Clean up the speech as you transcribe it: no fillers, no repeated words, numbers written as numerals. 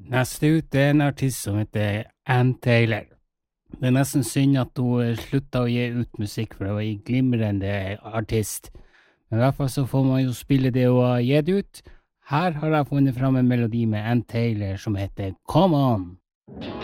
Neste ut er en artist som heter Ann Taylor. Det er nesten synd at hun slutta å gi ut musikk, for det var en glimrende artist. Men i hvert fall så får man jo spille det hun har gitt ut. Her har jeg funnet fram en melodi med Ann Taylor som heter Come On!